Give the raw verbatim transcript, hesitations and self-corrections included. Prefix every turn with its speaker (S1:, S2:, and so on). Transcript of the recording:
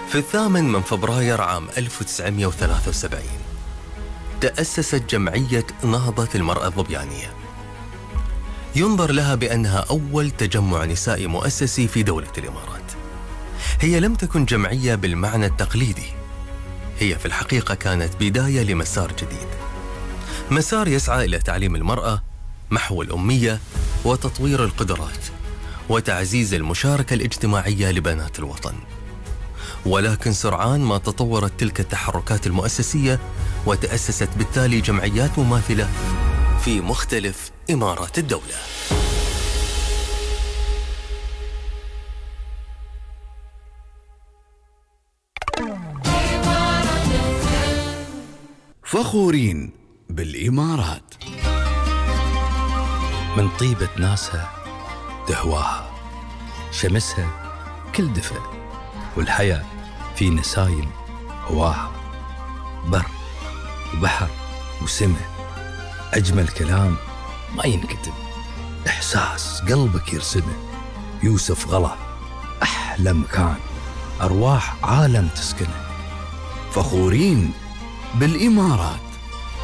S1: في الثامن من فبراير عام ألف وتسعمئة وثلاثة وسبعين تأسست جمعية نهضة المرأة الظبيانية، ينظر لها بأنها أول تجمع نسائي مؤسسي في دولة الإمارات. هي لم تكن جمعية بالمعنى التقليدي، هي في الحقيقة كانت بداية لمسار جديد، مسار يسعى إلى تعليم المرأة، محو الأمية، وتطوير القدرات، وتعزيز المشاركة الاجتماعية لبنات الوطن. ولكن سرعان ما تطورت تلك التحركات المؤسسية، وتأسست بالتالي جمعيات مماثلة في مختلف إمارات الدولة.
S2: فخورين بالإمارات،
S3: من طيبة ناسها تهواها، شمسها كل دفء، والحياة في نسايم هواها، بر وبحر وسماء، أجمل كلام ما ينكتب، إحساس قلبك يرسمه، يوسف غلا أحلى مكان، أرواح عالم تسكنه.
S2: فخورين بالإمارات.